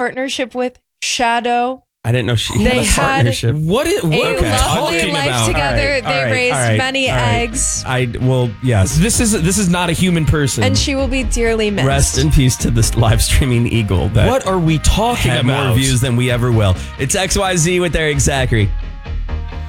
partnership with Shadow. I didn't know she They had a partnership. What A lovely life together. They raised many eggs. Yes. This is not a human person. And she will be dearly missed. Rest in peace to this live streaming eagle. That what are we talking had about? more views than we ever will. It's XYZ with Eric Zachary.